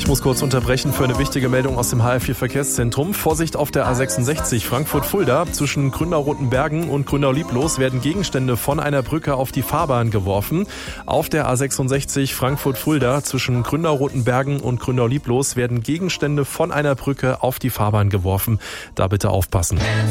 Ich muss kurz unterbrechen für eine wichtige Meldung aus dem HR4-Verkehrszentrum. Vorsicht auf der A66 Frankfurt-Fulda. Zwischen Grünau-Rotenbergen und Grünau-Lieblos werden Gegenstände von einer Brücke auf die Fahrbahn geworfen. Auf der A66 Frankfurt-Fulda zwischen Grünau-Rotenbergen und Grünau-Lieblos werden Gegenstände von einer Brücke auf die Fahrbahn geworfen. Da bitte aufpassen.